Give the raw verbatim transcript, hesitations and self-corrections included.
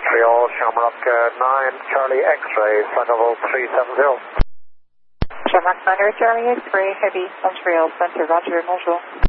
Montreal, Shamrock uh, nine, Charlie X-ray, flight level three seven zero. Shamrock nine, Charlie X-ray, heavy, Montreal, center, roger, bonjour.